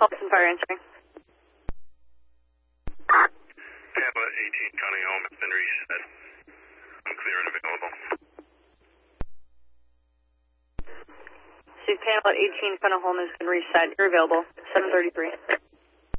Paulson Fire answering. Tampa 18 Connie Home has been reset. I'm clear and available. Steve Panel at 18 Funnel Home has been reset. You're available. 7:33.